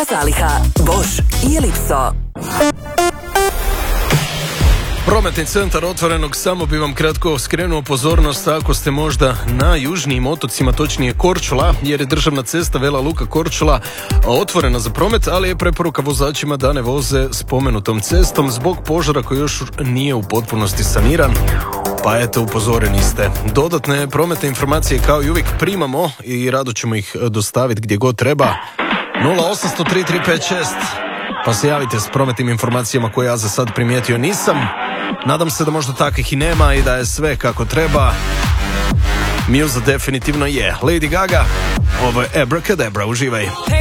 Zaliha, Bosch i Ellipso. Prometni centar Otvorenog, samo bi vam kratko skrenuo pozornost ako ste možda na južnijim otocima, točnije Korčula, jer je državna cesta Vela Luka Korčula otvorena za promet, ali je preporuka vozačima da ne voze spomenutom cestom zbog požara koji još nije u potpunosti saniran. Pa eto, upozoreni ste. Dodatne prometne informacije kao i uvijek primamo i rado ćemo ih dostaviti gdje god treba. 0800 3356, pa se javite s prometnim informacijama koje ja za sad primijetio nisam. Nadam se da možda takvih i nema i da je sve kako treba. Muza definitivno je. Lady Gaga, ovo je Abracadabra, uživaj.